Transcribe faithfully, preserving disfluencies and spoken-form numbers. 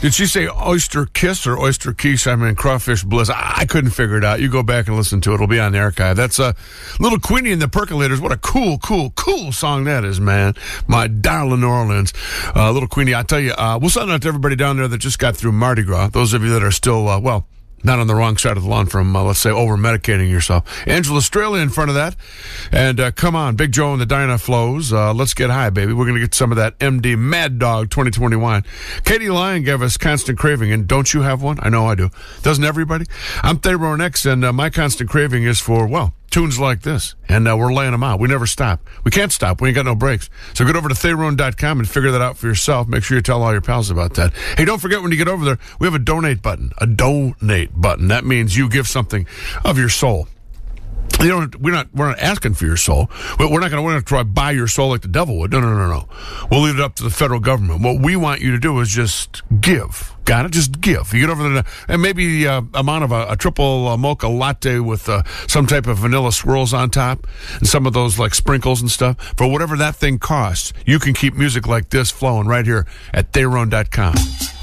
Did she say oyster kiss or oyster quiche? I mean, crawfish bliss. I, I couldn't figure it out. You go back and listen to it. It'll be on the archive. That's uh, Little Queenie and the Percolators. What a cool, cool, cool song that is, man. My darling New Orleans. Uh, Little Queenie, I tell you, uh, we'll send out to everybody down there that just got through Mardi Gras. Those of you that are still, uh, well, not on the wrong side of the lawn from, uh, let's say, over-medicating yourself. Angela Estrella in front of that. And uh, come on, Big Joe and the Dinah Flows. Uh, let's get high, baby. We're going to get some of that M D Mad Dog twenty twenty-one. Katie Lyon gave us Constant Craving. And don't you have one? I know I do. Doesn't everybody? I'm Theron X, and uh, my constant craving is for, well, tunes like this. And uh, we're laying them out. We never stop. We can't stop. We ain't got no breaks. So get over to Theron dot com and figure that out for yourself. Make sure you tell all your pals about that. Hey, don't forget when you get over there, we have a donate button. A donate button. That means you give something of your soul. You don't. We're not. We're not asking for your soul. We're not going to. We're going to try to buy your soul like the devil would. No, no, no, no. We'll leave it up to the federal government. What we want you to do is just give. Got it? Just give. You get over there, and maybe the uh, amount of a, a triple uh, mocha latte with uh, some type of vanilla swirls on top, and some of those like sprinkles and stuff. For whatever that thing costs, you can keep music like this flowing right here at Theron dot com.